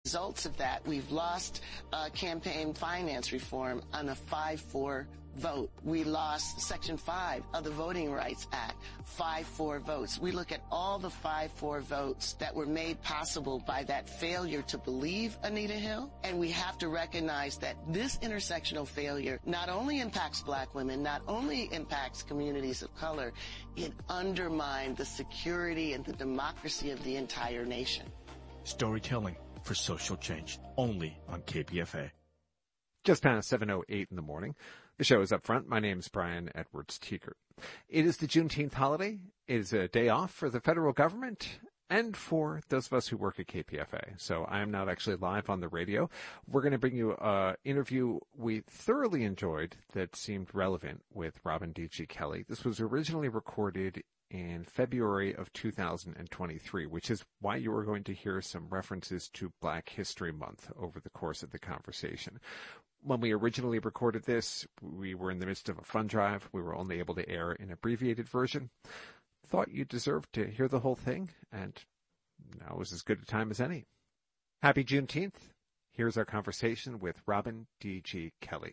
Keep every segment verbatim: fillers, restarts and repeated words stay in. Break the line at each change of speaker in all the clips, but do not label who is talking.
Results of that, we've lost uh, campaign finance reform on a five four vote. We lost Section five of the Voting Rights Act, five four votes. We look at all the five four votes that were made possible by that failure to believe Anita Hill, and we have to recognize that this intersectional failure not only impacts black women, not only impacts communities of color, it undermined the security and the democracy of the entire nation.
Storytelling for social change, only on K P F A.
Just past seven oh eight in the morning. The show is up front. My name's Brian Edwards-Teekert. It is the Juneteenth holiday. It is a day off for the federal government and for those of us who work at K P F A. So I am not actually live on the radio. We're going to bring you an interview we thoroughly enjoyed that seemed relevant with Robin D G. Kelley. This was originally recorded in February of two thousand twenty-three, which is why you are going to hear some references to Black History Month over the course of the conversation. When we originally recorded this, we were in the midst of a fund drive. We were only able to air an abbreviated version. Thought you deserved to hear the whole thing, and now was as good a time as any. Happy Juneteenth. Here's our conversation with Robin D G. Kelley.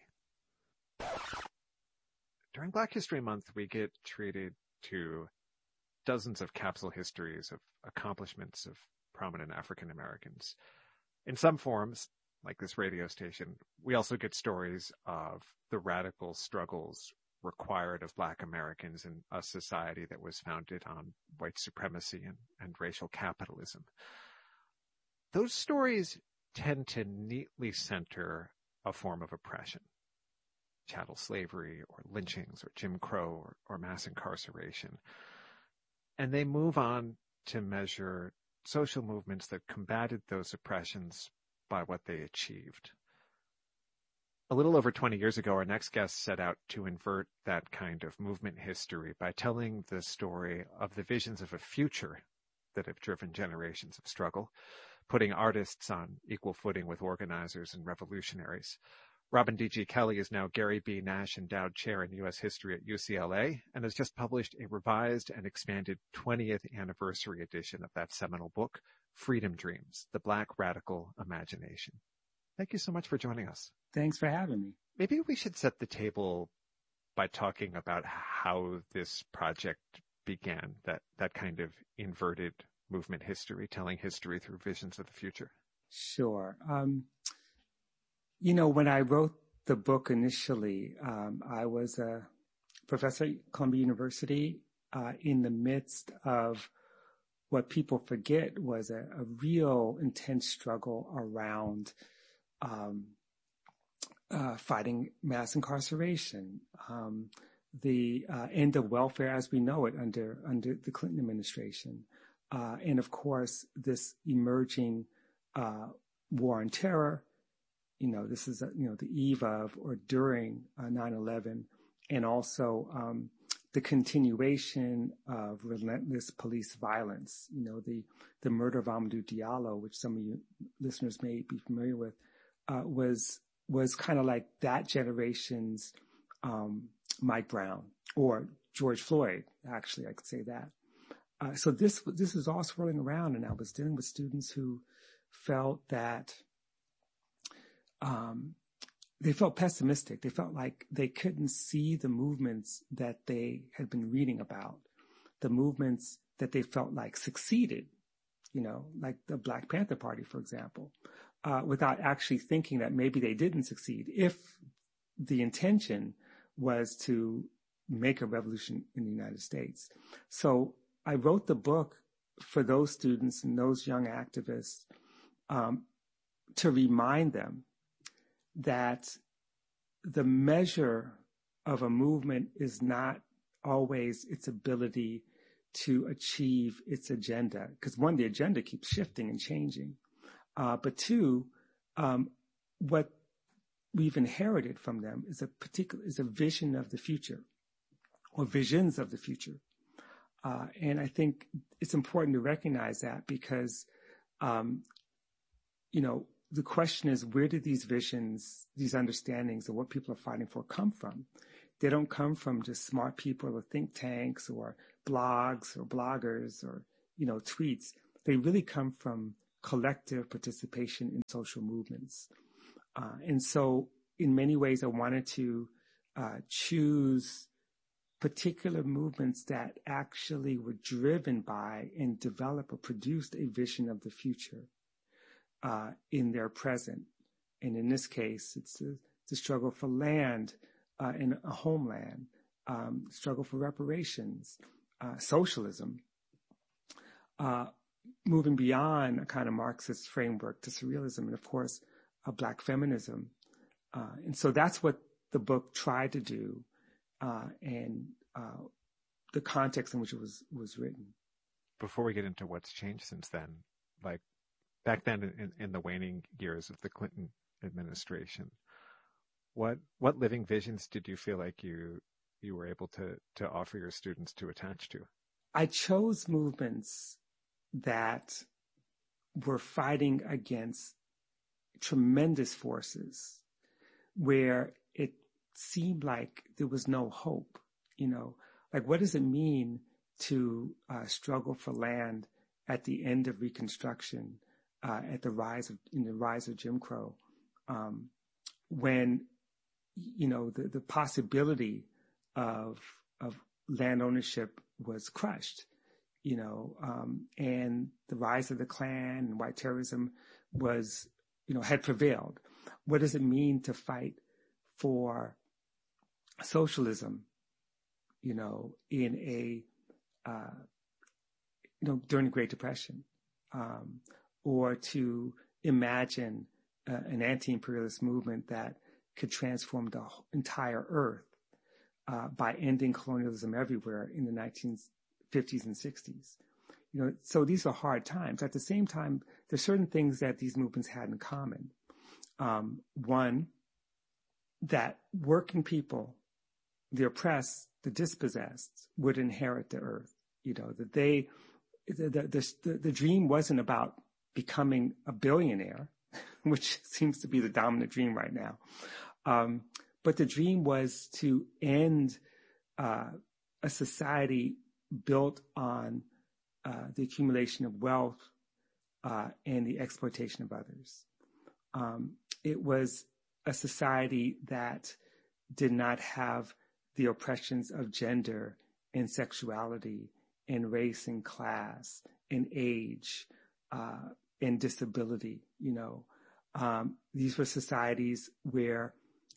During Black History Month, we get treated to dozens of capsule histories of accomplishments of prominent African Americans. In some forms, like this radio station, we also get stories of the radical struggles required of Black Americans in a society that was founded on white supremacy and, and racial capitalism. Those stories tend to neatly center a form of oppression, chattel slavery or lynchings or Jim Crow or, or mass incarceration. And they move on to measure social movements that combated those oppressions by what they achieved. A little over twenty years ago, our next guest set out to invert that kind of movement history by telling the story of the visions of a future that have driven generations of struggle, putting artists on equal footing with organizers and revolutionaries. Robin D G. Kelley is now Gary B. Nash Endowed Chair in U S History at U C L A and has just published a revised and expanded twentieth anniversary edition of that seminal book, Freedom Dreams, The Black Radical Imagination. Thank you so much for joining us.
Thanks for having me.
Maybe we should set the table by talking about how this project began, that, that kind of inverted movement history, telling history through visions of the future.
Sure. Um, You know, when I wrote the book initially, um, I was a professor at Columbia University uh, in the midst of what people forget was a, a real intense struggle around um, uh, fighting mass incarceration, um, the uh, end of welfare as we know it under under the Clinton administration, uh, and of course this emerging uh, war on terror. You know, this is, you know, the eve of or during uh, nine eleven, and also um, the continuation of relentless police violence. You know, the, the murder of Amadou Diallo, which some of you listeners may be familiar with, uh, was was kind of like that generation's um, Mike Brown or George Floyd. Actually, I could say that. Uh, so this this was all swirling around, and I was dealing with students who felt that. Um, they felt pessimistic. They felt like they couldn't see the movements that they had been reading about, the movements that they felt like succeeded, you know, like the Black Panther Party, for example, uh, without actually thinking that maybe they didn't succeed if the intention was to make a revolution in the United States. So I wrote the book for those students and those young activists um, to remind them that the measure of a movement is not always its ability to achieve its agenda. Because one, the agenda keeps shifting and changing. Uh, but two, um, what we've inherited from them is a particular, is a vision of the future or visions of the future. Uh, and I think it's important to recognize that because, um, you know, the question is, where did these visions, these understandings of what people are fighting for come from? They don't come from just smart people or think tanks or blogs or bloggers or, you know, tweets. They really come from collective participation in social movements. Uh, and so in many ways, I wanted to uh, choose particular movements that actually were driven by and developed or produced a vision of the future uh, in their present. And in this case, it's the, the struggle for land uh, and a homeland, um, struggle for reparations, uh, socialism, uh, moving beyond a kind of Marxist framework to surrealism, and of course, uh, Black feminism. Uh, and so that's what the book tried to do, uh, and uh, the context in which it was was written.
Before we get into what's changed since then, like back then in, in the waning years of the Clinton administration, what what living visions did you feel like you you were able to to offer your students to attach to?
I chose movements that were fighting against tremendous forces where it seemed like there was no hope. You know, like what does it mean to uh, struggle for land at the end of Reconstruction, uh, at the rise of in the rise of Jim Crow, um, when you know the, the possibility of of land ownership was crushed, you know, um, and the rise of the Klan and white terrorism was, you know, had prevailed. What does it mean to fight for socialism, you know, in a, uh, you know, during the Great Depression, um, or to imagine uh, an anti-imperialist movement that could transform the entire earth uh, by ending colonialism everywhere in the nineteen fifties and sixties. You know, so these are hard times. At the same time, there's certain things that these movements had in common. Um, one, that working people, the oppressed, the dispossessed, would inherit the earth. You know, that they, the, the, the, the dream wasn't about becoming a billionaire, which seems to be the dominant dream right now. Um, but the dream was to end uh, a society built on uh, the accumulation of wealth uh, and the exploitation of others. Um, it was a society that did not have the oppressions of gender and sexuality and race and class and age uh, and disability. You know, um, these were societies where,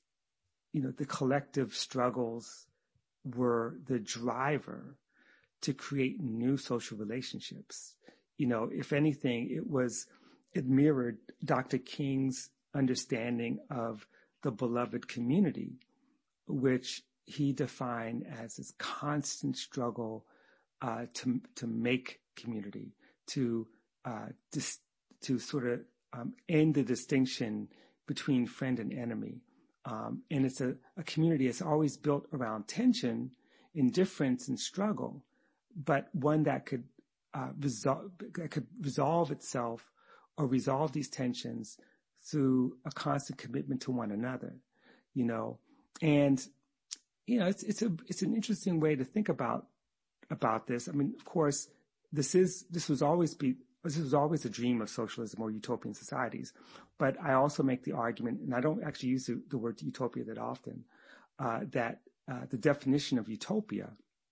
you know, the collective struggles were the driver to create new social relationships. You know, if anything, it was, it mirrored Doctor King's understanding of the beloved community, which he defined as this constant struggle uh, to to make community, to uh, dis, to sort of um, end the distinction between friend and enemy. Um, and it's a, a community that's always built around tension, indifference, and struggle, but one that could uh, resolve that could resolve itself or resolve these tensions through a constant commitment to one another. You know, and you know, it's it's a it's an interesting way to think about about this. I mean, of course, this is this was always be this was always a dream of socialism or utopian societies. But I also make the argument, and I don't actually use the, the word utopia that often, uh, that uh, the definition of utopia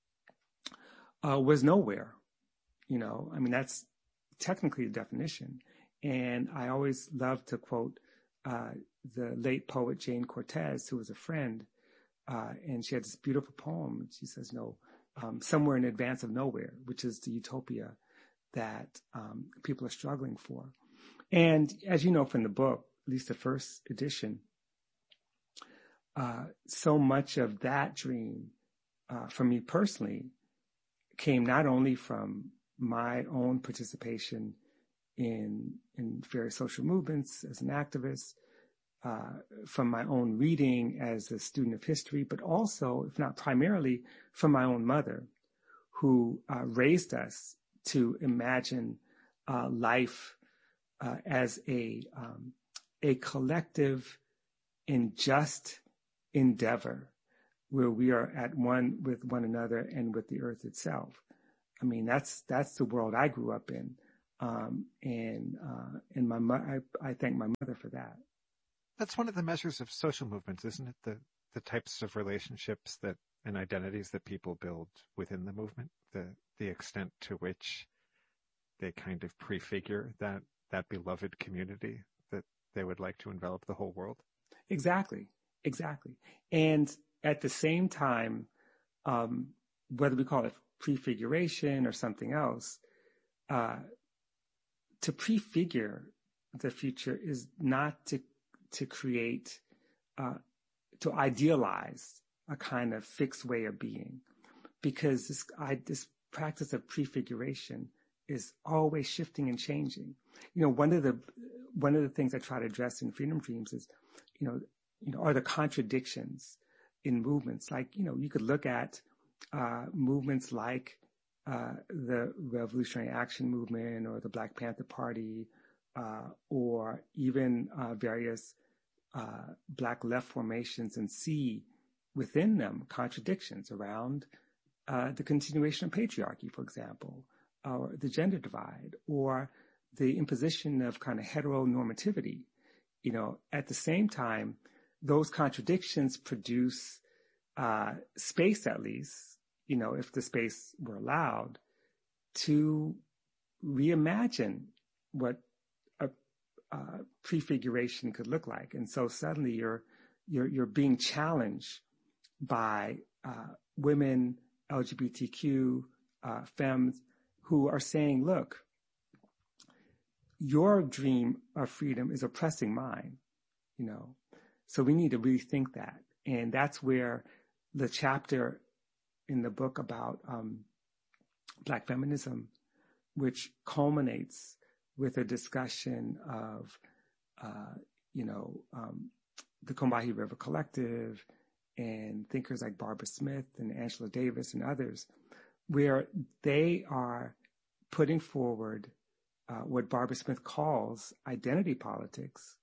uh, was nowhere. You know, I mean, that's technically the definition. And I always love to quote uh, the late poet Jane Cortez, who was a friend, uh, and she had this beautiful poem. She says, no, um, somewhere in advance of nowhere, which is the utopia that um, people are struggling for. And as you know from the book, at least the first edition, uh, so much of that dream, uh, for me personally, came not only from my own participation in in various social movements as an activist, uh, from my own reading as a student of history, but also, if not primarily, from my own mother, who uh, raised us to imagine uh, life uh, as a um, a collective and just endeavor where we are at one with one another and with the earth itself. I mean, that's that's the world I grew up in. Um, and, uh, and my, mo- I, I thank my mother for that.
That's one of the measures of social movements, isn't it? The, the types of relationships that and identities that people build within the movement, the, the extent to which they kind of prefigure that, that beloved community that they would like to envelop the whole world.
Exactly. Exactly. And at the same time, um, whether we call it prefiguration or something else, uh, to prefigure the future is not to to create, uh, to idealize a kind of fixed way of being, because this I, this practice of prefiguration is always shifting and changing. You know, one of the one of the things I try to address in Freedom Dreams is, you know, you know, are the contradictions in movements. Like, you know, you could look at uh, movements like uh, the Revolutionary Action Movement or the Black Panther Party, uh, or even uh, various uh, Black left formations, and see within them contradictions around uh, the continuation of patriarchy, for example, or the gender divide, or the imposition of kind of heteronormativity. You know, at the same time, those contradictions produce uh, space, at least, you know, if the space were allowed, to reimagine what a, a prefiguration could look like. And so suddenly you're you're you're being challenged by uh, women, L G B T Q, uh, femmes, who are saying, look, your dream of freedom is oppressing mine, you know. So we need to rethink that. And that's where the chapter in the book about um, Black feminism, which culminates with a discussion of, uh, you know, um, the Combahee River Collective and thinkers like Barbara Smith and Angela Davis and others, where they are putting forward uh, what Barbara Smith calls identity politics,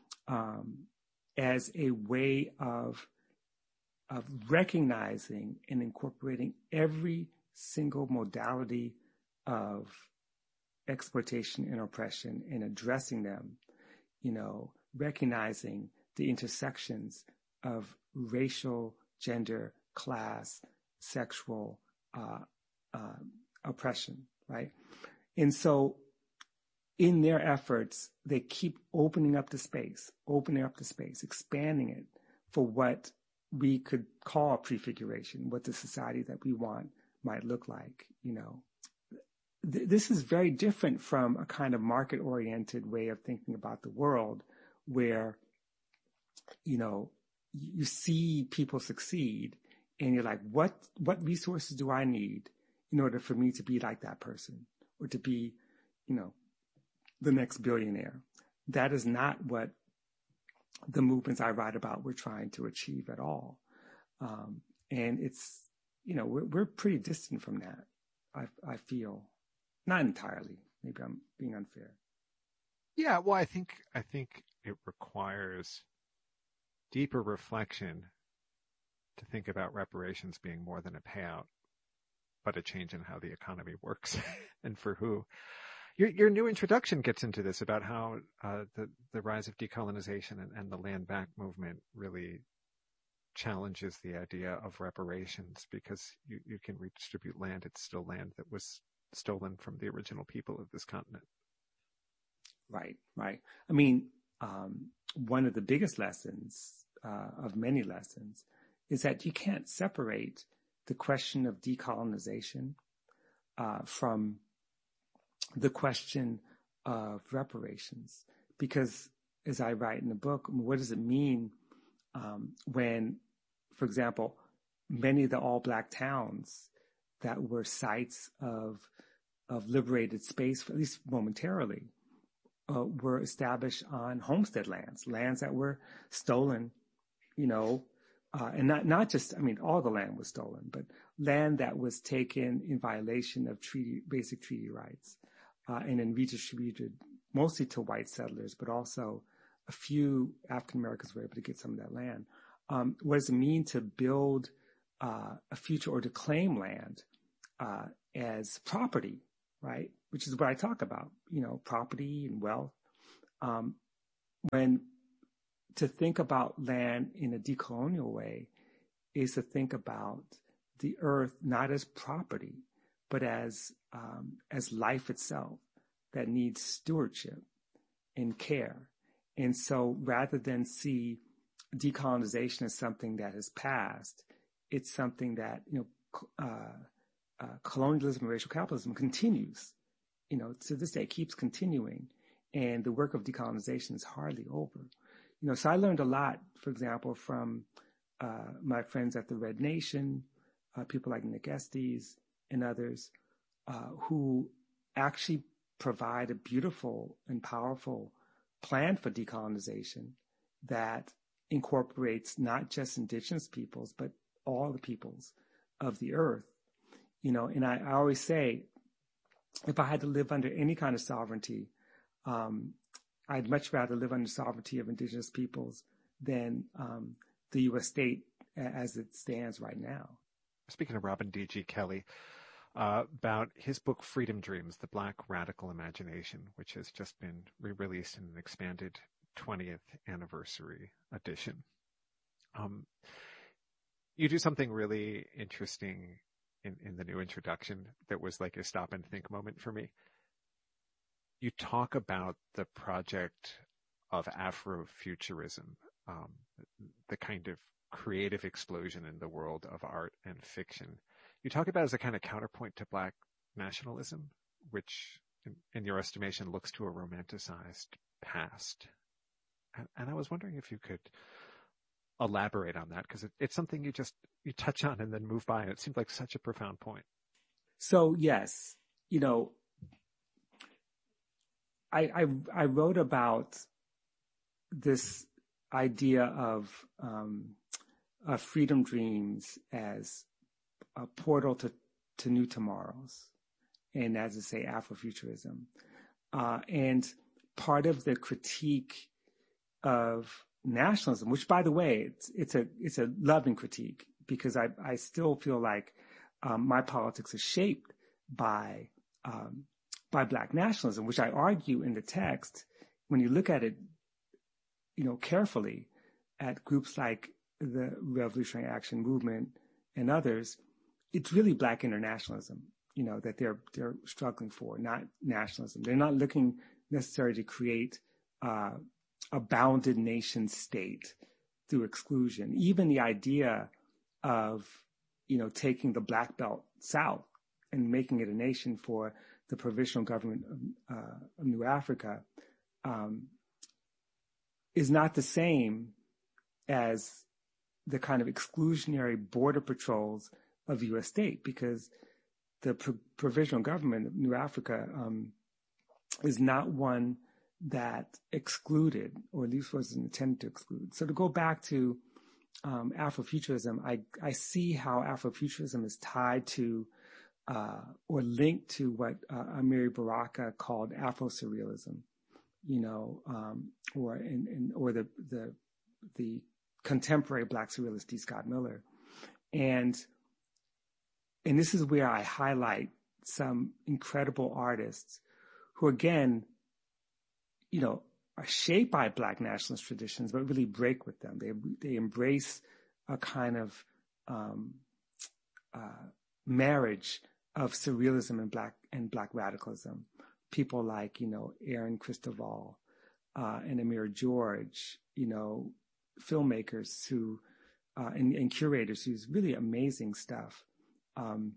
um, as a way of of recognizing and incorporating every single modality of exploitation and oppression and addressing them, you know, recognizing the intersections of racial, gender, class, sexual uh, uh, oppression, right? And so in their efforts, they keep opening up the space, opening up the space, expanding it for what we could call prefiguration, what the society that we want might look like, you know. Th- this is very different from a kind of market-oriented way of thinking about the world where, you know, you see people succeed and you're like, what, what resources do I need in order for me to be like that person or to be, you know, the next billionaire? That is not what the movements I write about we're trying to achieve at all. Um, and it's, you know, we're, we're pretty distant from that, I, I feel. Not entirely. Maybe I'm being unfair.
Yeah, well, I think I think it requires deeper reflection to think about reparations being more than a payout, but a change in how the economy works and for who. Your, your new introduction gets into this about how uh, the, the rise of decolonization and, and the land back movement really challenges the idea of reparations, because you, you can redistribute land. It's still land that was stolen from the original people of this continent.
Right, right. I mean, um, one of the biggest lessons uh, of many lessons is that you can't separate the question of decolonization uh, from the question of reparations, because as I write in the book, what does it mean um, when, for example, many of the all-Black towns that were sites of of liberated space, at least momentarily, uh, were established on homestead lands, lands that were stolen, you know, uh, and not not just, I mean, all the land was stolen, but land that was taken in violation of treaty, basic treaty rights. Uh, and then redistributed mostly to white settlers, but also a few African Americans were able to get some of that land. Um, what does it mean to build uh, a future or to claim land uh, as property, right? which is what I talk about, you know, property and wealth. Um, when to think about land in a decolonial way is to think about the earth not as property, but as um, as life itself that needs stewardship and care. And so rather than see decolonization as something that has passed, it's something that, you know, uh, uh, colonialism and racial capitalism continues, you know, to this day, keeps continuing. And the work of decolonization is hardly over. You know, so I learned a lot, for example, from uh, my friends at the Red Nation, uh, people like Nick Estes and others, uh, who actually provide a beautiful and powerful plan for decolonization that incorporates not just indigenous peoples, but all the peoples of the earth. You know, and I, I always say, if I had to live under any kind of sovereignty, um, I'd much rather live under sovereignty of indigenous peoples than um, the U S state as it stands right now.
Speaking of Robin D G. Kelley, uh, about his book Freedom Dreams, The Black Radical Imagination, which has just been re-released in an expanded twentieth anniversary edition. Um, you do something really interesting in, in the new introduction that was like a stop and think moment for me. You talk about the project of Afrofuturism, um, the kind of creative explosion in the world of art and fiction. You talk about it as a kind of counterpoint to Black nationalism, which, in, in your estimation, looks to a romanticized past. And, and I was wondering if you could elaborate on that, because it, it's something you just you touch on and then move by, and it seemed like such a profound point.
So yes, you know, I, I, I wrote about this idea of, um, of freedom dreams as a portal to, to new tomorrows, and as I say, Afrofuturism. Uh, and part of the critique of nationalism, which, by the way, it's, it's a it's a loving critique, because I, I still feel like um, my politics is shaped by um, by Black nationalism, which I argue in the text. When you look at it, you know, carefully, at groups like the Revolutionary Action Movement and others, it's really Black internationalism, you know, that they're they're struggling for, not nationalism. They're not looking necessarily to create uh, a bounded nation state through exclusion. Even the idea of, you know, taking the Black Belt south and making it a nation for the provisional government of, uh, of New Africa um, is not the same as the kind of exclusionary border patrols of the U S state, because the pro- provisional government of New Africa um, is not one that excluded, or at least wasn't intended to exclude. So to go back to um, Afrofuturism, I, I see how Afrofuturism is tied to uh, or linked to what uh, Amiri Baraka called Afro-surrealism, you know, um, or in, in, or the the the contemporary Black surrealist D. Scott Miller, and and this is where I highlight some incredible artists who, again, you know, are shaped by Black nationalist traditions, but really break with them. They they embrace a kind of um, uh, marriage of surrealism and Black and Black radicalism. People like, you know, Aaron Cristoval uh, and Amir George, you know, filmmakers who uh, and, and curators who's really amazing stuff, um,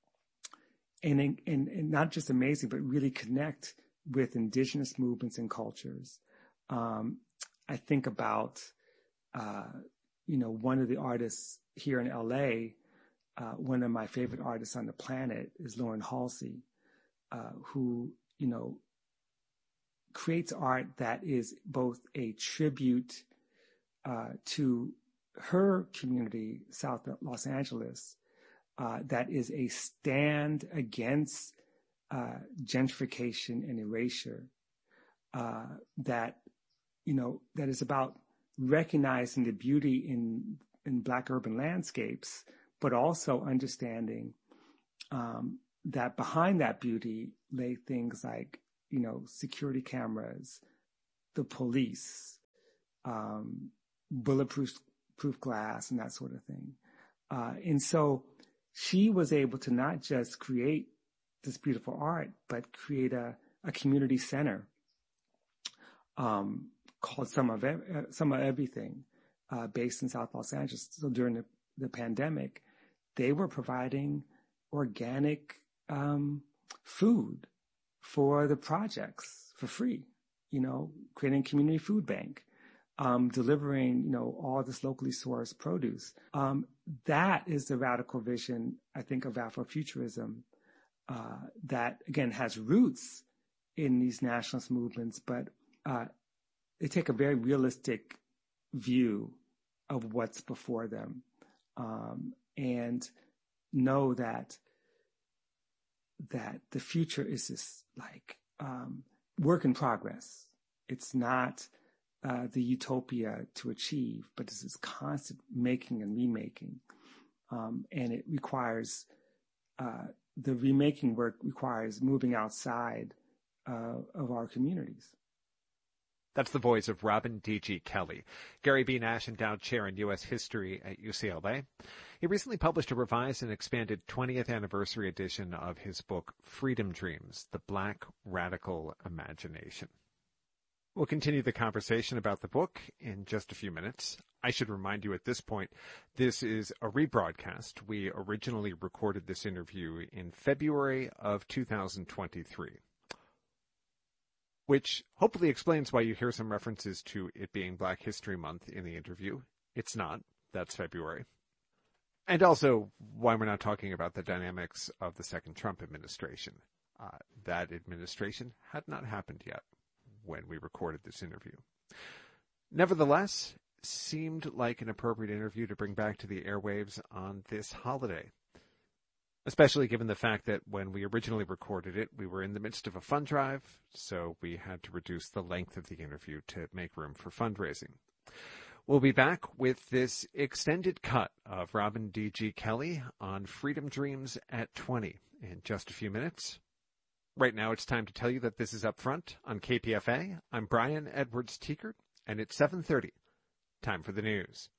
and, and and not just amazing, but really connect with indigenous movements and cultures. Um, I think about, uh, you know, one of the artists here in L A, uh, one of my favorite artists on the planet is Lauren Halsey, uh, who, you know, creates art that is both a tribute uh, to her community, South Los Angeles, uh, that is a stand against uh, gentrification and erasure, uh, that, you know, that is about recognizing the beauty in, in Black urban landscapes, but also understanding um, that behind that beauty lay things like, you know, security cameras, the police, um, bulletproof proof glass, and that sort of thing. Uh, and so she was able to not just create this beautiful art, but create a, a community center um, called Some of, Ev- Some of Everything, uh, based in South Los Angeles. So during the, the pandemic, they were providing organic um, food for the projects for free, you know, creating a community food bank, um, delivering, you know, all this locally sourced produce. Um, that is the radical vision, I think, of Afrofuturism, uh, that, again, has roots in these nationalist movements, but uh, they take a very realistic view of what's before them, um, and know that that the future is this like um, work in progress. It's not uh, the utopia to achieve, but it's this constant making and remaking, um, and it requires uh, the remaking work requires moving outside uh, of our communities.
That's the voice of Robin D G. Kelley, Gary B. Nash Endowed Chair in U S History at U C L A. He recently published a revised and expanded twentieth anniversary edition of his book, Freedom Dreams, The Black Radical Imagination. We'll continue the conversation about the book in just a few minutes. I should remind you at this point, this is a rebroadcast. We originally recorded this interview in February of two thousand twenty-three. Which hopefully explains why you hear some references to it being Black History Month in the interview. It's not. That's February. And also why we're not talking about the dynamics of the second Trump administration. Uh, that administration had not happened yet when we recorded this interview. Nevertheless, seemed like an appropriate interview to bring back to the airwaves on this holiday. Especially given the fact that when we originally recorded it, we were in the midst of a fund drive, so we had to reduce the length of the interview to make room for fundraising. We'll be back with this extended cut of Robin D G. Kelley on Freedom Dreams at twenty in just a few minutes. Right now, it's time to tell you that this is Up Front on K P F A. I'm Brian Edwards Teekert, and it's seven thirty. Time for the news.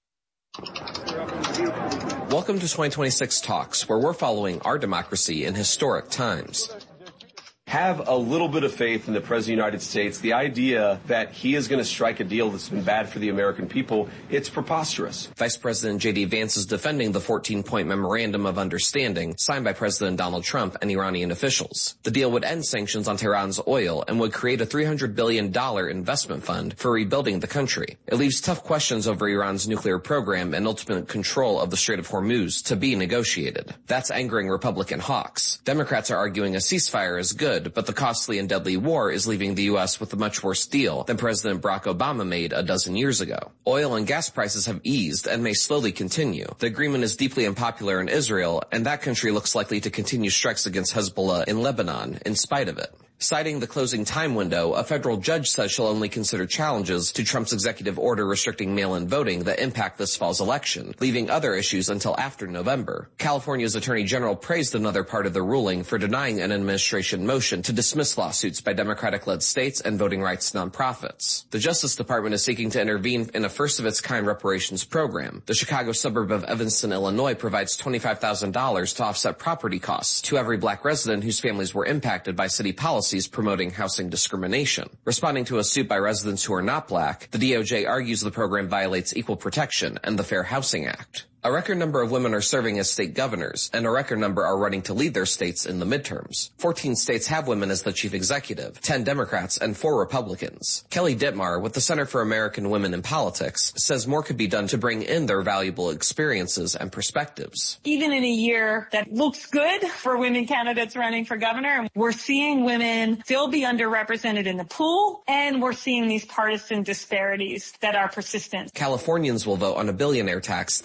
Welcome to twenty twenty-six Talks, where we're following our democracy in historic times.
Have a little bit of faith in the President of the United States. The idea that he is going to strike a deal that's been bad for the American people, it's preposterous.
Vice President J D. Vance is defending the fourteen-point memorandum of understanding signed by President Donald Trump and Iranian officials. The deal would end sanctions on Tehran's oil and would create a three hundred billion dollars investment fund for rebuilding the country. It leaves tough questions over Iran's nuclear program and ultimate control of the Strait of Hormuz to be negotiated. That's angering Republican hawks. Democrats are arguing a ceasefire is good, but the costly and deadly war is leaving the U S with a much worse deal than President Barack Obama made a dozen years ago. Oil and gas prices have eased and may slowly continue. The agreement is deeply unpopular in Israel, and that country looks likely to continue strikes against Hezbollah in Lebanon in spite of it. Citing the closing time window, a federal judge says she'll only consider challenges to Trump's executive order restricting mail-in voting that impact this fall's election, leaving other issues until after November. California's Attorney General praised another part of the ruling for denying an administration motion to dismiss lawsuits by Democratic-led states and voting rights nonprofits. The Justice Department is seeking to intervene in a first-of-its-kind reparations program. The Chicago suburb of Evanston, Illinois provides twenty-five thousand dollars to offset property costs to every black resident whose families were impacted by city policy promoting housing discrimination. Responding to a suit by residents who are not black, the D O J argues the program violates equal protection and the Fair Housing Act. A record number of women are serving as state governors, and a record number are running to lead their states in the midterms. Fourteen states have women as the chief executive, ten Democrats, and four Republicans. Kelly Dittmar, with the Center for American Women in Politics, says more could be done to bring in their valuable experiences and perspectives.
Even in a year that looks good for women candidates running for governor, we're seeing women still be underrepresented in the pool, and we're seeing these partisan disparities that are persistent.
Californians will vote on a billionaire tax this November.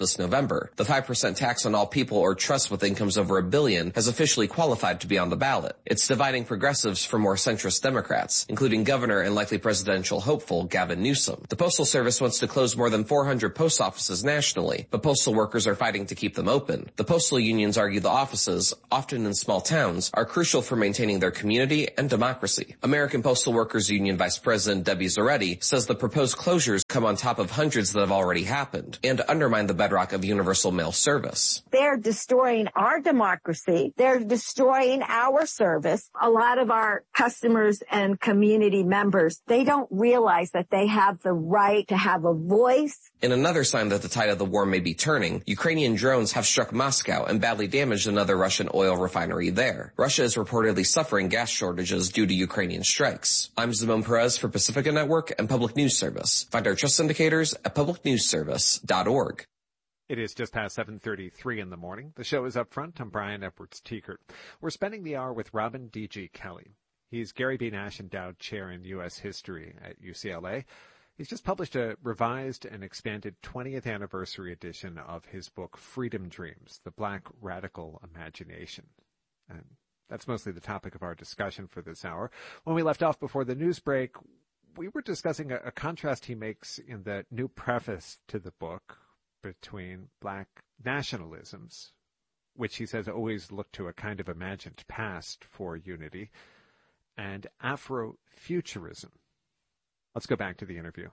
November. The five percent tax on all people or trusts with incomes over a billion has officially qualified to be on the ballot. It's dividing progressives from more centrist Democrats, including Governor and likely presidential hopeful Gavin Newsom. The Postal Service wants to close more than four hundred post offices nationally, but postal workers are fighting to keep them open. The postal unions argue the offices, often in small towns, are crucial for maintaining their community and democracy. American Postal Workers Union Vice President Debbie Zaretti says the proposed closures come on top of hundreds that have already happened and undermine the bedrock of universal mail service.
They're destroying our democracy. They're destroying our service. A lot of our customers and community members, they don't realize that they have the right to have a voice.
In another sign that the tide of the war may be turning, Ukrainian drones have struck Moscow and badly damaged another Russian oil refinery there. Russia is reportedly suffering gas shortages due to Ukrainian strikes. I'm Zimon Perez for Pacifica Network and Public News Service. Find our trust indicators at public news service dot org.
It is just past seven thirty-three in the morning. The show is Up Front. I'm Brian Edwards-Teekert. We're spending the hour with Robin D G. Kelley. He's Gary B. Nash Endowed Chair in U S History at U C L A. He's just published a revised and expanded twentieth anniversary edition of his book, Freedom Dreams, The Black Radical Imagination. And that's mostly the topic of our discussion for this hour. When we left off before the news break, we were discussing a, a contrast he makes in the new preface to the book between black nationalisms, which he says always look to a kind of imagined past for unity, and Afrofuturism. Let's go back to the interview.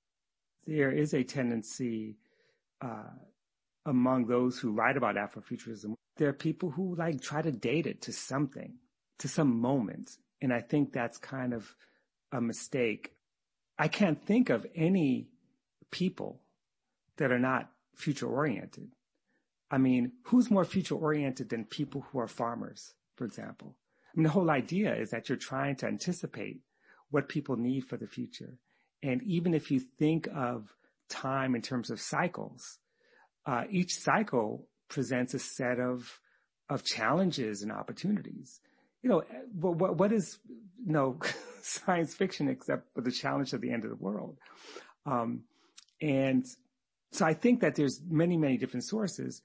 There is a tendency uh, among those who write about Afrofuturism. There are people who like try to date it to something, to some moment. And I think that's kind of a mistake. I can't think of any people that are not future-oriented. I mean, who's more future-oriented than people who are farmers, for example? I mean, the whole idea is that you're trying to anticipate what people need for the future. And even if you think of time in terms of cycles, uh, each cycle presents a set of of challenges and opportunities. You know, what, what is, you know, science fiction except for the challenge of the end of the world? Um, and so I think that there's many, many different sources,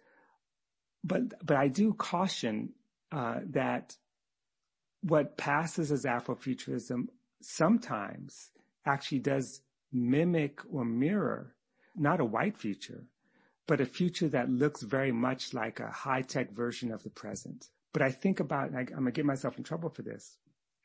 but but I do caution uh, that what passes as Afrofuturism sometimes actually does mimic or mirror not a white future, but a future that looks very much like a high-tech version of the present. But I think about, and I, I'm going to get myself in trouble for this,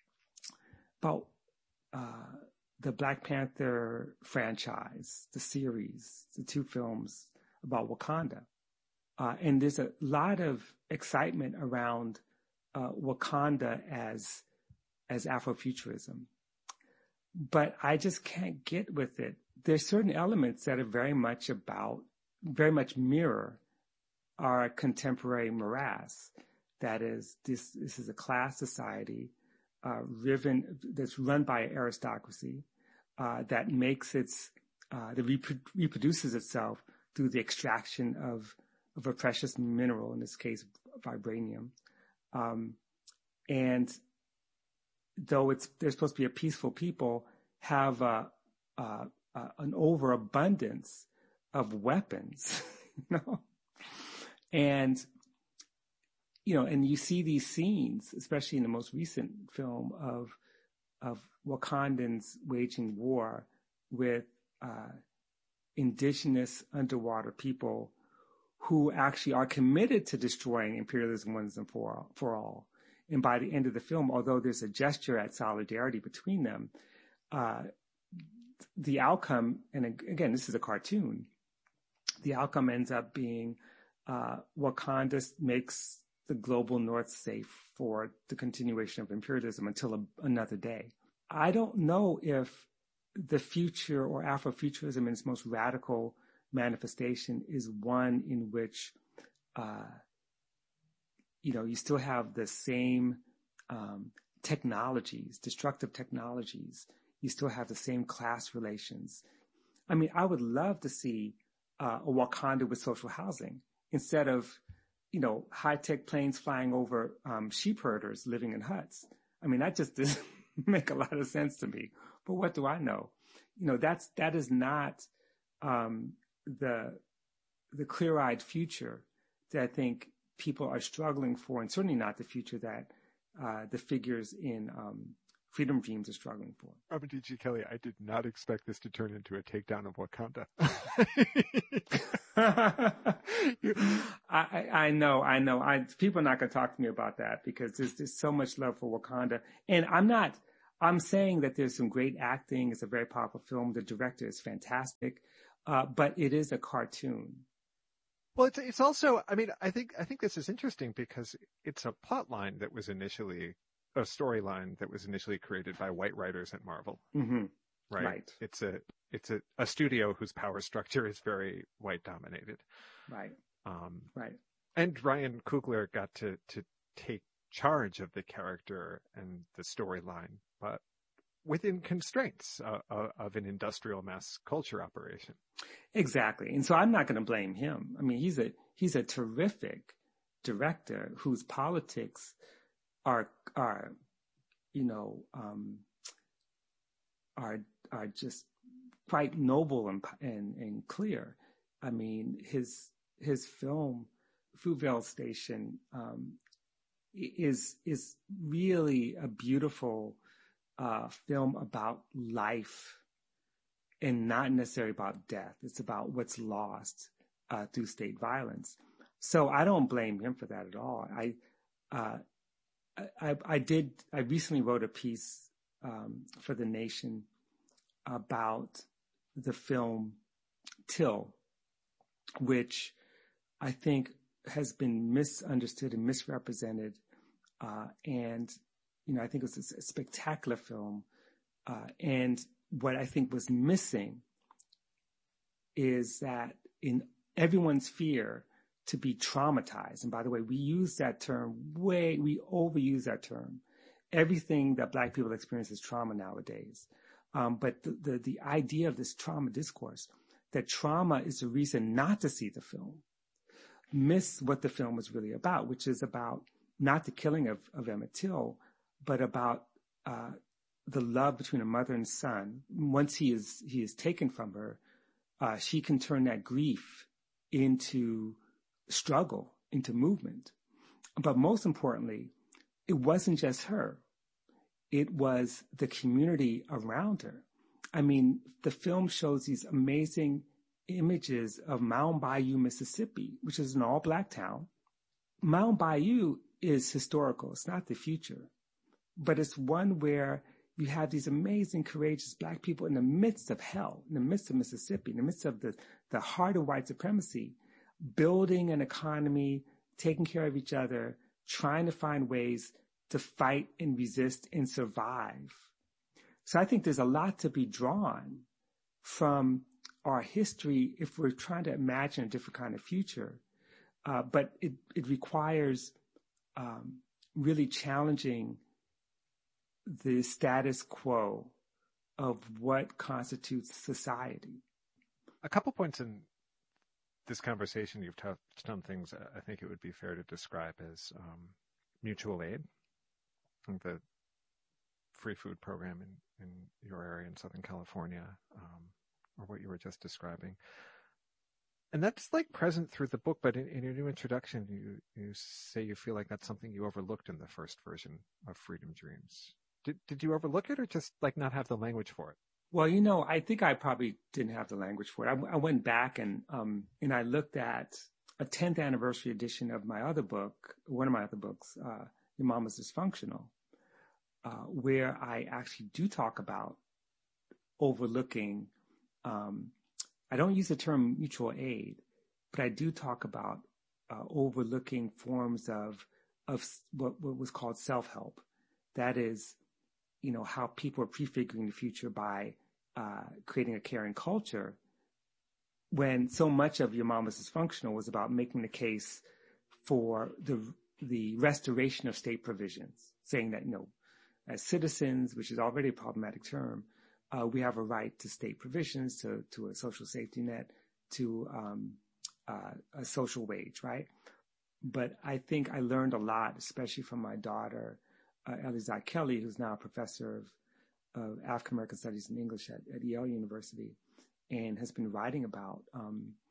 about uh, the Black Panther franchise, the series, the two films about Wakanda. Uh, and there's a lot of excitement around uh, Wakanda as as Afrofuturism. But I just can't get with it. There's certain elements that are very much about, very much mirror our contemporary morass. That is, this, this is a class society uh, riven, that's run by an aristocracy uh, that makes its, uh, that repro- reproduces itself through the extraction of, of a precious mineral, in this case, vibranium. Um, and though it's they're supposed to be a peaceful people, have uh, uh, uh, an overabundance of weapons, you know, and you know, and you see these scenes, especially in the most recent film of of Wakandans waging war with uh, indigenous underwater people who actually are committed to destroying imperialism once and for all, for all. And by the end of the film, although there's a gesture at solidarity between them, uh, the outcome, and again, this is a cartoon, the outcome ends up being uh, Wakanda makes the global north safe for the continuation of imperialism until a, another day. I don't know if the future or Afrofuturism in its most radical manifestation is one in which uh, you know, you still have the same um, technologies, destructive technologies. You still have the same class relations. I mean, I would love to see uh, a Wakanda with social housing instead of, you know, high-tech planes flying over um, sheep herders living in huts. I mean, that just doesn't make a lot of sense to me. But what do I know? You know, that's that is not um, the the clear-eyed future that I think people are struggling for, and certainly not the future that uh, the figures in um, Freedom Dreams are struggling for.
Robert D G. Kelley, I did not expect this to turn into a takedown of Wakanda.
I, I know, I know. I, people are not going to talk to me about that because there's, there's so much love for Wakanda. And I'm not, I'm saying that there's some great acting. It's a very powerful film. The director is fantastic. Uh, but it is a cartoon.
Well, it's, it's also, I mean, I think, I think this is interesting because it's a plot line that was initially, a storyline that was initially created by white writers at Marvel.
Mm-hmm.
Right?
Right.
It's a, it's a, a studio whose power structure is very white dominated.
Right.
Um,
right.
And Ryan Coogler got to, to take charge of the character and the storyline, but within constraints uh, uh, of an industrial mass culture operation.
Exactly. And so I'm not going to blame him. I mean, he's a, he's a terrific director whose politics are, are, you know, um, are, are just quite noble and, and, and clear. I mean, his, his film, Fruitvale Station, um, is, is really a beautiful, uh, film about life and not necessarily about death. It's about what's lost, uh, through state violence. So I don't blame him for that at all. I, uh, I, I did, I recently wrote a piece, um, for The Nation about the film Till, which I think has been misunderstood and misrepresented. Uh, and, you know, I think it was a spectacular film. Uh, and what I think was missing is that in everyone's fear to be traumatized, and by the way, we use that term way, we overuse that term. Everything that Black people experience is trauma nowadays. Um, but the, the, the idea of this trauma discourse, that trauma is the reason not to see the film, miss what the film was really about, which is about not the killing of, of Emmett Till, but about uh, the love between a mother and son. Once he is he is taken from her, uh, she can turn that grief into struggle, into movement. But most importantly, it wasn't just her. It was the community around her. I mean, the film shows these amazing images of Mound Bayou, Mississippi, which is an all-Black town. Mound Bayou is historical. It's not the future. But it's one where you have these amazing, courageous Black people in the midst of hell, in the midst of Mississippi, in the midst of the, the heart of white supremacy, building an economy, taking care of each other, trying to find ways to fight and resist and survive. So I think there's a lot to be drawn from our history if we're trying to imagine a different kind of future. Uh, but it, it requires um, really challenging the status quo of what constitutes society.
A couple points in this conversation, you've touched on things I think it would be fair to describe as um, mutual aid. The free food program in, in your area in Southern California, um, or what you were just describing. And that's like present through the book, but in, in your new introduction, you, you say you feel like that's something you overlooked in the first version of Freedom Dreams. Did, did you overlook it or just like not have the language for it?
Well, you know, I think I probably didn't have the language for it. I, I went back and, um, and I looked at a tenth anniversary edition of my other book, one of my other books, uh, Your Mama's Dysfunctional, uh, where I actually do talk about overlooking, um, I don't use the term mutual aid, but I do talk about uh, overlooking forms of of what, what was called self-help. That is, you know, how people are prefiguring the future by uh, creating a caring culture, when so much of Your Mama's Dysfunctional was about making the case for the the restoration of state provisions, saying that, you know, as citizens, which is already a problematic term, Uh, we have a right to state provisions, to, to a social safety net, to um, uh, a social wage, right? But I think I learned a lot, especially from my daughter, uh, Elizad Kelley, who's now a professor of, of African American Studies and English at, at Yale University, and has been writing about um,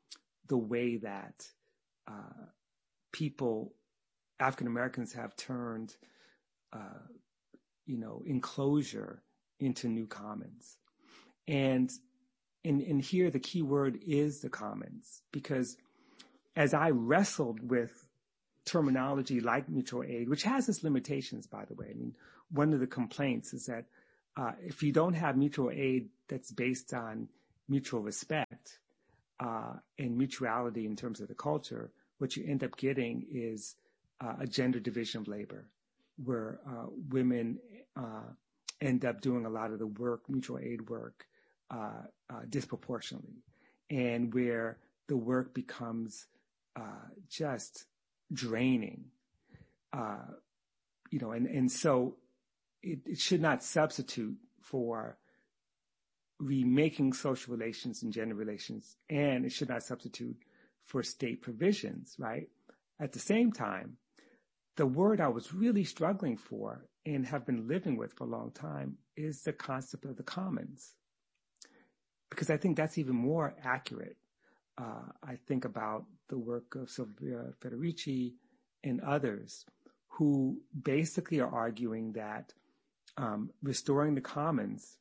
the way that uh, people, African Americans, have turned, uh, you know, enclosure into new commons. And, and, and here the key word is the commons, because as I wrestled with terminology like mutual aid, which has its limitations, by the way. I mean, one of the complaints is that uh, if you don't have mutual aid that's based on mutual respect uh, and mutuality in terms of the culture, what you end up getting is uh, a gender division of labor, where uh, women uh, end up doing a lot of the work, mutual aid work, uh, uh, disproportionately, and where the work becomes uh, just draining, uh, you know, and, and so it, it should not substitute for remaking social relations and gender relations, and it should not substitute for state provisions, right? At the same time, the word I was really struggling for and have been living with for a long time is the concept of the commons, because I think that's even more accurate. Uh, I think about the work of Silvia Federici and others who basically are arguing that um, restoring the commons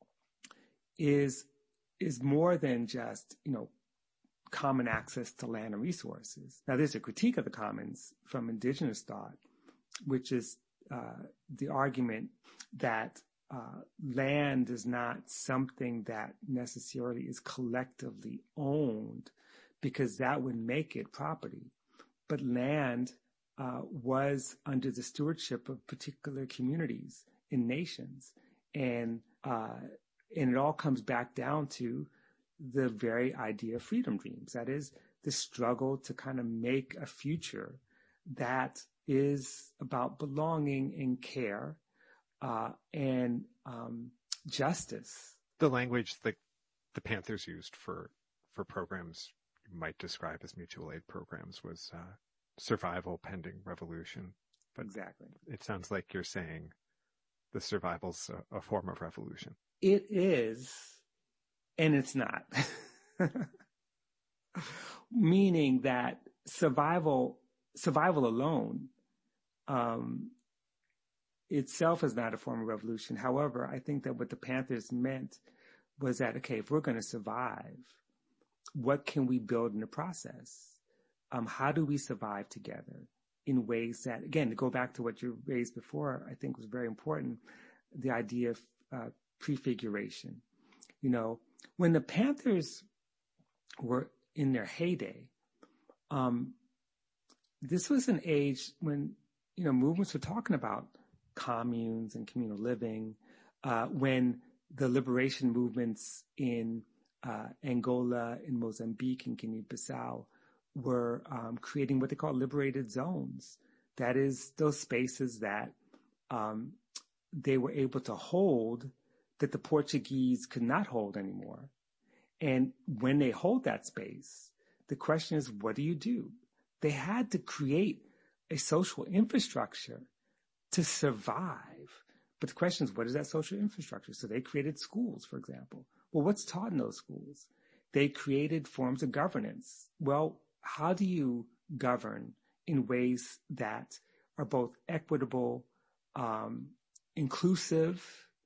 is is more than just, you know, common access to land and resources. Now, there's a critique of the commons from indigenous thought, which is uh, the argument that uh, land is not something that necessarily is collectively owned, because that would make it property. But land uh, was under the stewardship of particular communities and nations. And, uh, and it all comes back down to the very idea of freedom dreams. That is the struggle to kind of make a future that is about belonging and care uh, and um, justice.
The language that the Panthers used for, for programs you might describe as mutual aid programs was uh, survival pending revolution. But
exactly.
It sounds like you're saying the survival's a, a form of revolution.
It is, and it's not. Meaning that survival, survival alone, um, itself is not a form of revolution. However, I think that what the Panthers meant was that, okay, if we're going to survive, what can we build in the process? Um, how do we survive together in ways that, again, to go back to what you raised before, I think was very important, the idea of uh, prefiguration. You know, when the Panthers were in their heyday, um, this was an age when, you know, movements were talking about communes and communal living, uh, when the liberation movements in uh, Angola, in Mozambique, and Guinea-Bissau were um, creating what they call liberated zones. That is, those spaces that um, they were able to hold that the Portuguese could not hold anymore. And when they hold that space, the question is, what do you do? They had to create a social infrastructure to survive. But the question is, what is that social infrastructure? So they created schools, for example. Well, what's taught in those schools? They created forms of governance. Well, how do you govern in ways that are both equitable, um, inclusive,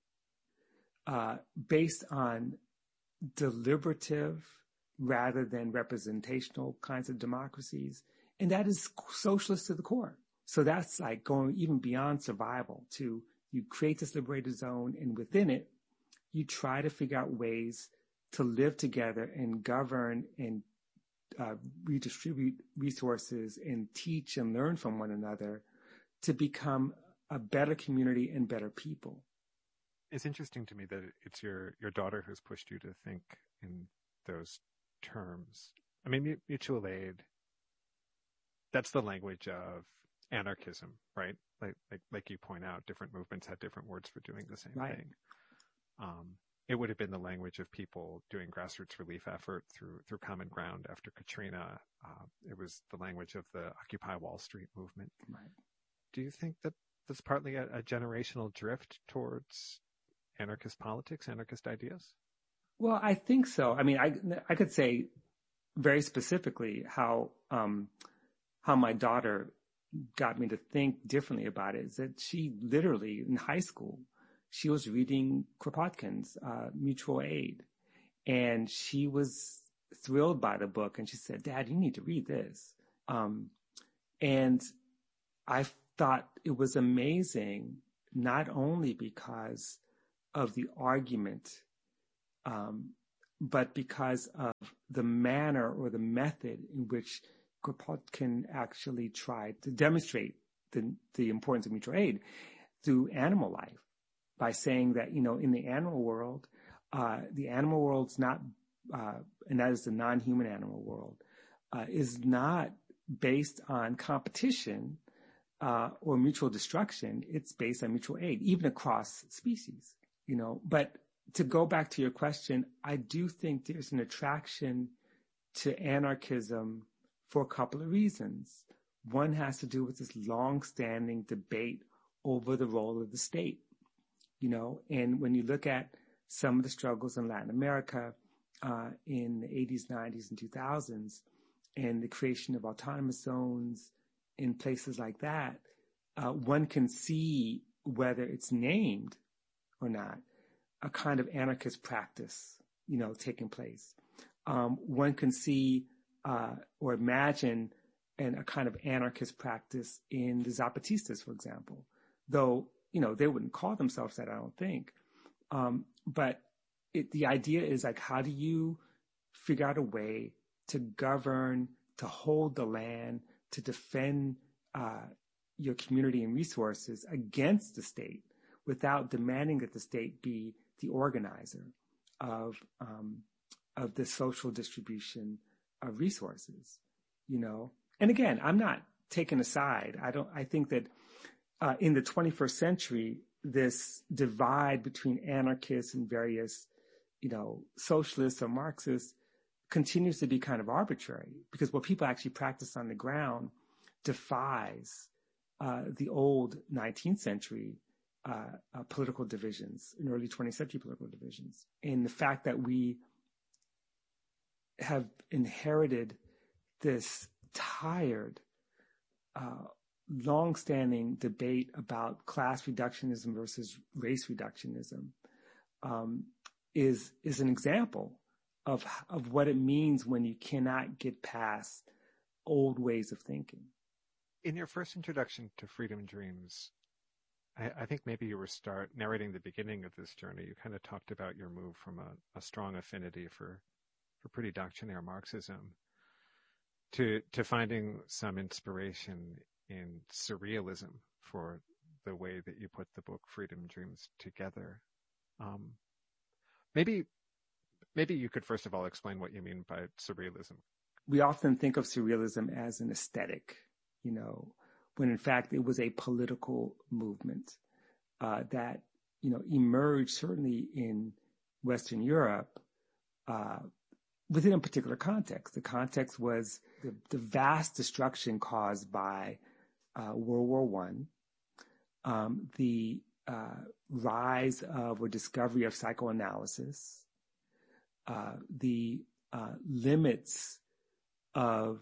uh, based on deliberative rather than representational kinds of democracies? And that is socialist to the core. So that's like going even beyond survival to you create this liberated zone, and within it, you try to figure out ways to live together and govern and uh, redistribute resources and teach and learn from one another to become a better community and better people.
It's interesting to me that it's your, your daughter who's pushed you to think in those terms. I mean, mutual aid, that's the language of anarchism, right? Like, like, like you point out, different movements had different words for doing the same
right.
thing. Um, it would have been the language of people doing grassroots relief effort through, through Common Ground after Katrina. Uh, it was the language of the Occupy Wall Street movement.
Right.
Do you think that that's partly a, a generational drift towards anarchist politics, anarchist ideas?
Well, I think so. I mean, I, I could say very specifically how um, how my daughter got me to think differently about it is that she literally, in high school, she was reading Kropotkin's uh, Mutual Aid. And she was thrilled by the book. And she said, Dad, you need to read this. Um, and I thought it was amazing, not only because of the argument, um, but because of the manner or the method in which Kropotkin actually tried to demonstrate the, the importance of mutual aid through animal life by saying that, you know, in the animal world, uh, the animal world's not, uh, and that is the non-human animal world, uh, is not based on competition, uh, or mutual destruction. It's based on mutual aid, even across species, you know. But to go back to your question, I do think there's an attraction to anarchism for a couple of reasons. One has to do with this long-standing debate over the role of the state, you know, and when you look at some of the struggles in Latin America uh, in the eighties, nineties, and two thousands, and the creation of autonomous zones in places like that, uh, one can see, whether it's named or not, a kind of anarchist practice, you know, taking place. Um, one can see uh, or imagine an, a kind of anarchist practice in the Zapatistas, for example, though, you know, they wouldn't call themselves that, I don't think. Um, but it, the idea is like, how do you figure out a way to govern, to hold the land, to defend uh, your community and resources against the state without demanding that the state be the organizer of um, of the social distribution of resources, you know? And again, I'm not taking a side. I don't, I think that uh, in the twenty-first century, this divide between anarchists and various, you know, socialists or Marxists continues to be kind of arbitrary, because what people actually practice on the ground defies uh, the old nineteenth century uh, uh, political divisions and early twentieth century political divisions. And the fact that we have inherited this tired, uh, long-standing debate about class reductionism versus race reductionism um, is is an example of of what it means when you cannot get past old ways of thinking.
In your first introduction to Freedom Dreams, I, I think maybe you were start narrating the beginning of this journey. You kind of talked about your move from a, a strong affinity for, for pretty doctrinaire Marxism to to finding some inspiration in surrealism for the way that you put the book Freedom Dreams together. Um, maybe maybe you could first of all explain what you mean by surrealism.
We often think of surrealism as an aesthetic, you know, when in fact it was a political movement uh, that, you know, emerged certainly in Western Europe uh, within a particular context. The context was the, the vast destruction caused by uh, World War One, um, the uh, rise of or discovery of psychoanalysis, uh, the uh, limits of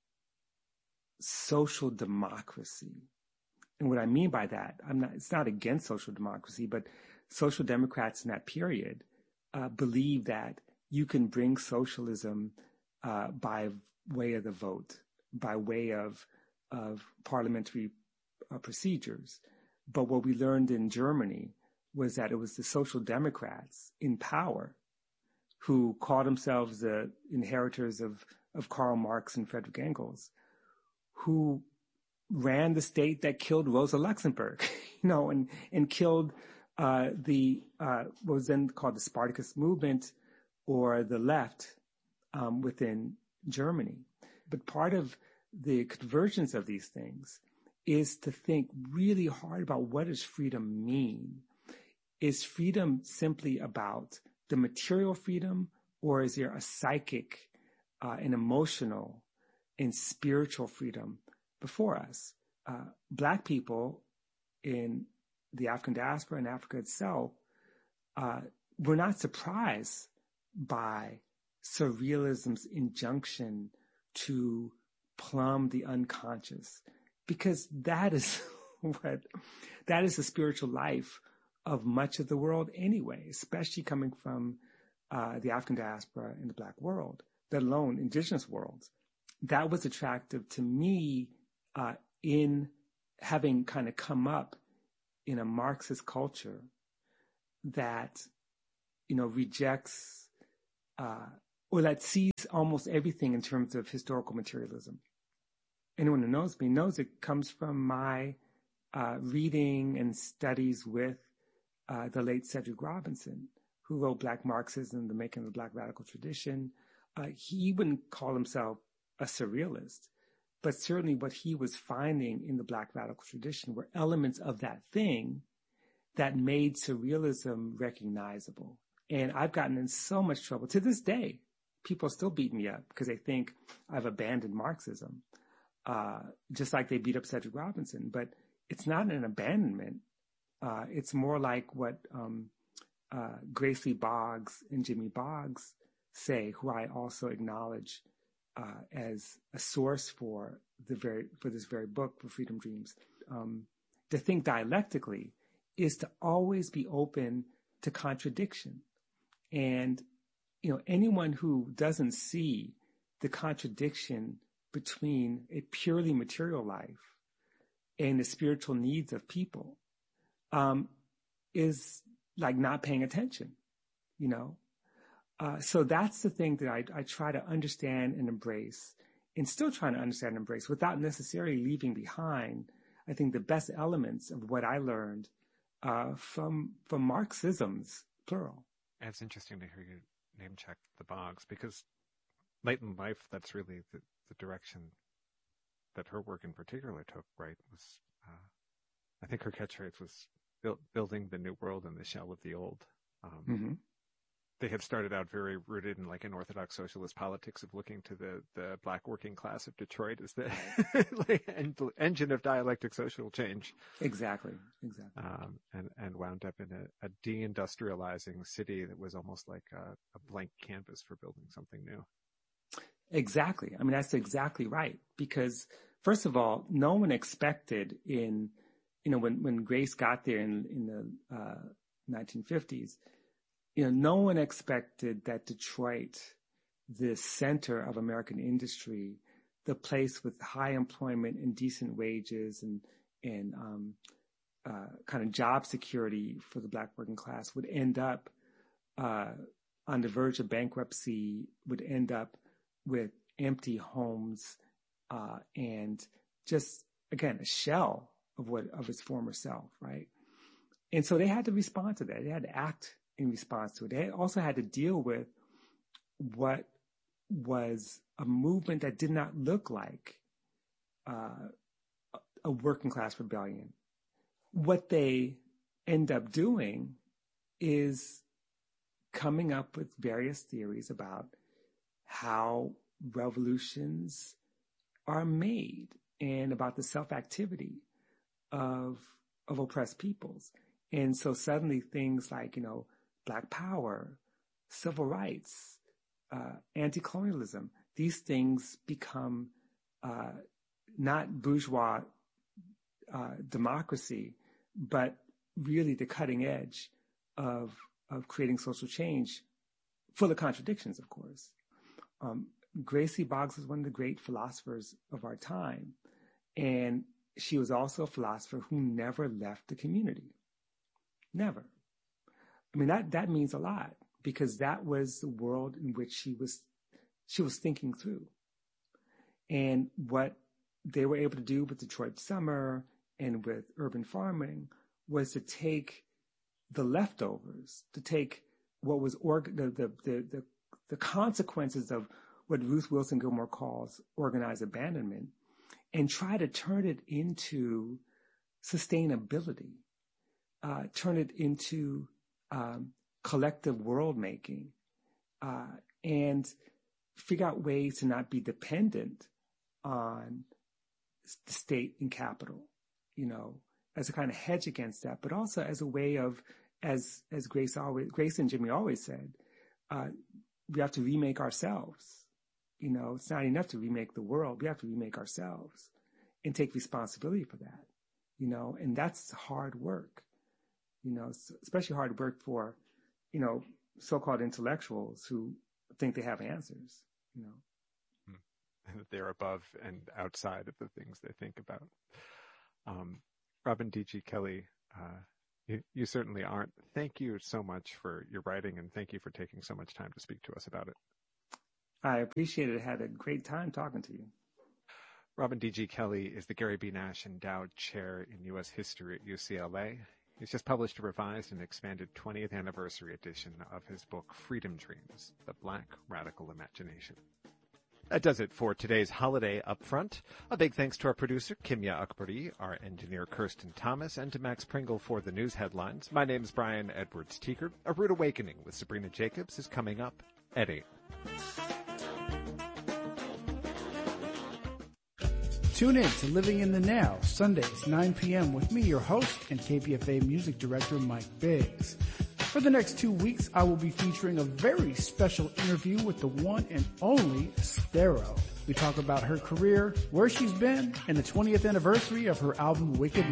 social democracy. And what I mean by that, I'm not, it's not against social democracy, but social democrats in that period uh, believed that you can bring socialism uh, by way of the vote, by way of of parliamentary uh, procedures. But what we learned in Germany was that it was the social democrats in power who called themselves the inheritors of, of Karl Marx and Friedrich Engels, who ran the state that killed Rosa Luxemburg, you know, and, and killed uh, the, uh, what was then called the Spartacus movement, or the left um, within Germany. But part of the convergence of these things is to think really hard about, what does freedom mean? Is freedom simply about the material freedom, or is there a psychic uh, and emotional and spiritual freedom before us? Uh, Black people in the African diaspora and Africa itself uh, were not surprised by surrealism's injunction to plumb the unconscious, because that is what, that is the spiritual life of much of the world anyway, especially coming from uh, the African diaspora in the Black world, let alone indigenous worlds. That was attractive to me uh, in having kind of come up in a Marxist culture that, you know, rejects uh, or that sees almost everything in terms of historical materialism. Anyone who knows me knows it comes from my uh, reading and studies with uh, the late Cedric Robinson, who wrote Black Marxism, The Making of the Black Radical Tradition. Uh, he wouldn't call himself a surrealist, but certainly what he was finding in the Black radical tradition were elements of that thing that made surrealism recognizable. And I've gotten in so much trouble to this day. People still beat me up because they think I've abandoned Marxism, uh, just like they beat up Cedric Robinson. But it's not an abandonment. Uh, it's more like what um, uh, Grace Lee Boggs and Jimmy Boggs say, who I also acknowledge uh, as a source for the very for this very book, for Freedom Dreams. Um, to think dialectically is to always be open to contradiction. And, you know, anyone who doesn't see the contradiction between a purely material life and the spiritual needs of people um, is like not paying attention, you know. Uh, so that's the thing that I, I try to understand and embrace, and still trying to understand and embrace without necessarily leaving behind, I think, the best elements of what I learned uh, from from Marxisms, plural.
And it's interesting to hear you name check the Boggs, because late in life, that's really the, the direction that her work in particular took, right? Was uh, I think her catchphrase was build, building the new world in the shell of the old. Um,
mm-hmm. They
had started out very rooted in like an orthodox socialist politics of looking to the, the Black working class of Detroit as the like, en- engine of dialectic social change.
Exactly, exactly.
Um, and, and wound up in a, a deindustrializing city that was almost like a, a blank canvas for building something new.
Exactly. I mean, that's exactly right. Because first of all, no one expected in, you know, when, when Grace got there in, in the uh, nineteen fifties, you know, no one expected that Detroit, the center of American industry, the place with high employment and decent wages and, and, um, uh, kind of job security for the Black working class would end up, uh, on the verge of bankruptcy, would end up with empty homes, uh, and just, again, a shell of what, of its former self, right? And so they had to respond to that. They had to act in response to it. They also had to deal with what was a movement that did not look like uh, a working class rebellion. What they end up doing is coming up with various theories about how revolutions are made and about the self-activity of of oppressed peoples. And so suddenly things like, you know, Black power, civil rights, uh, anti-colonialism, these things become uh, not bourgeois uh, democracy, but really the cutting edge of of creating social change, full of contradictions, of course. Um, Grace Lee Boggs is one of the great philosophers of our time, and she was also a philosopher who never left the community. Never. I mean, that, that means a lot, because that was the world in which she was, she was thinking through. And what they were able to do with Detroit Summer and with urban farming was to take the leftovers, to take what was org- the, the, the, the, the consequences of what Ruth Wilson Gilmore calls organized abandonment, and try to turn it into sustainability, uh, turn it into um, collective world making, uh, and figure out ways to not be dependent on the state and capital, you know, as a kind of hedge against that, but also as a way of, as as Grace always, Grace and Jimmy always said, uh, we have to remake ourselves. You know, it's not enough to remake the world. We have to remake ourselves and take responsibility for that, you know, and that's hard work, you know, especially hard work for, you know, so-called intellectuals who think they have answers, you know.
And that they're above and outside of the things they think about. Um, Robin D G. Kelley, uh, you, you certainly aren't. Thank you so much for your writing, and thank you for taking so much time to speak to us about it.
I appreciate it. I had a great time talking to you.
Robin D G. Kelley is the Gary B. Nash Endowed Chair in U S History at U C L A. He's just published a revised and expanded twentieth anniversary edition of his book, Freedom Dreams, The Black Radical Imagination. That does it for today's Holiday Upfront. A big thanks to our producer, Kimya Akbari, our engineer, Kirsten Thomas, and to Max Pringle for the news headlines. My name is Brian Edwards-Teaker. A Rude Awakening with Sabrina Jacobs is coming up at eight.
Tune in to Living in the Now, Sundays, nine p.m. with me, your host, and K P F A music director, Mike Biggs. For the next two weeks, I will be featuring a very special interview with the one and only Sparrow. We talk about her career, where she's been, and the twentieth anniversary of her album, Wicked